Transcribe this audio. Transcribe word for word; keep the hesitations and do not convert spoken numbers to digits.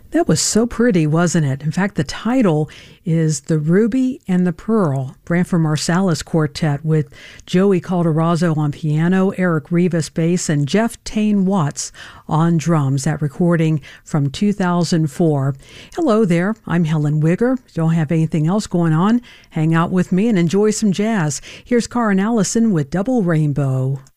That was so pretty, wasn't it? In fact, the title is The Ruby and the Pearl, Branford Marsalis Quartet with Joey Calderazzo on piano, Eric Rivas bass, and Jeff Tane Watts on drums. That recording from two thousand four. Hello there, I'm Helen Wigger. Don't have anything else going on? Hang out with me and enjoy some jazz. Here's Karen Allison with Double Rainbow.